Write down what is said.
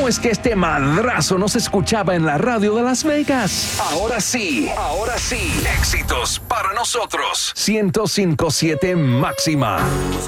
¿Cómo es que este madrazo no se escuchaba en la radio de Las Vegas? Ahora sí, éxitos para nosotros. 105.7 máxima.